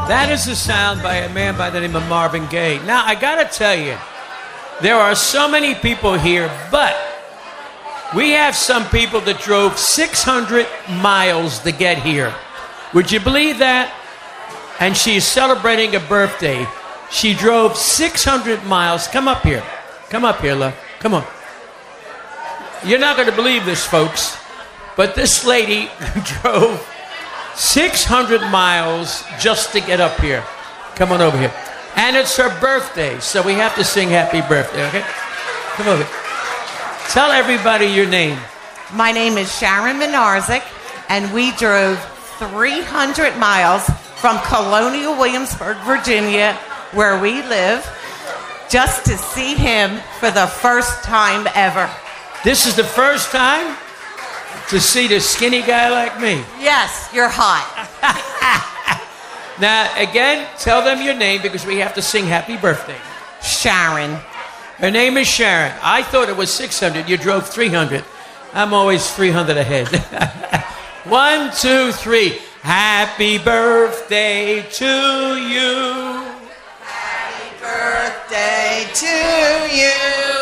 That is a sound by a man by the name of Marvin Gaye. Now, I gotta tell you, there are so many people here, but we have some people that drove 600 miles to get here. Would you believe that? And she's celebrating a birthday. She drove 600 miles. Come up here. Come up here, love. Come on. You're not going to believe this, folks, but this lady drove 600 miles just to get up here. Come on over here. And it's her birthday, so we have to sing happy birthday, okay? Come over. Tell everybody your name. My name is Sharon Minarzik, and we drove 300 miles from Colonial Williamsburg, Virginia, where we live, just to see him for the first time ever. This is the first time to see the skinny guy like me. Yes, you're hot. Now, again, tell them your name because we have to sing happy birthday. Sharon. Her name is Sharon. I thought it was 600. You drove 300. I'm always 300 ahead. 1, 2, 3. Happy birthday to you. Happy birthday to you.